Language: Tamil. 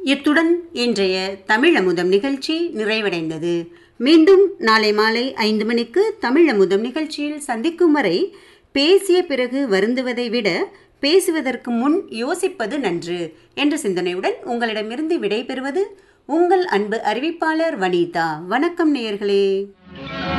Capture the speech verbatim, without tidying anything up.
இத்துடன் இன்றைய தமிழமுதம் நிகழ்ச்சி நிறைவடைந்தது. மீண்டும் நாளை மாலை ஐந்து மணிக்கு தமிழமுதம் நிகழ்ச்சியில் சந்திக்கும் வரை பேசிய பிறகு வருந்துவதை விட பேசுவதற்கு முன் யோசிப்பது நன்று என்ற சிந்தனையுடன் உங்களிடமிருந்து விடைபெறுவது உங்கள் அன்பு அறிவிப்பாளர் வனிதா. வணக்கம் நேயர்களே.